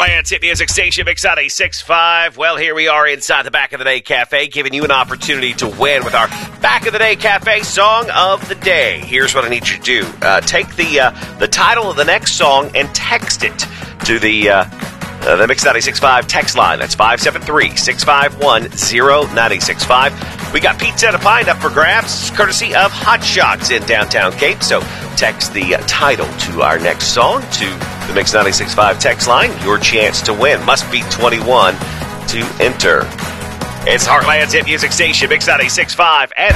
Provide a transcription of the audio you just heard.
Heartland's hit music station, Mix 96.5. Well, here we are inside the Back of the Day Cafe, giving you an opportunity to win with our Back of the Day Cafe Song of the Day. Here's what I need you to do. Take the title of the next song and text it to the Mix 96.5 text line. That's 573-651-0965. We got pizza and a pint up for grabs, courtesy of Hot Shots in downtown Cape. So text the title to our next song to the Mix 96.5 text line. Your chance to win. Must be 21 to enter. It's Heartland's hit music station, Mix 96.5. And